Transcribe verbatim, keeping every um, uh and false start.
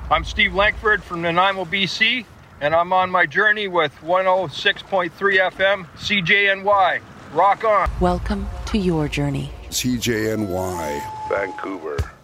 I'm Steve Lankford from Nanaimo, B C, and I'm on my journey with one oh six point three F M, C J N Y. Rock on. Welcome to your journey. C J N Y. Vancouver.